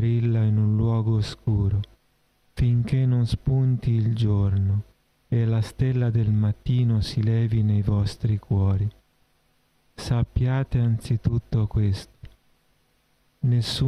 brilla in un luogo oscuro, finché non spunti il giorno e la stella del mattino si levi nei vostri cuori. Sappiate anzitutto questo: nessuno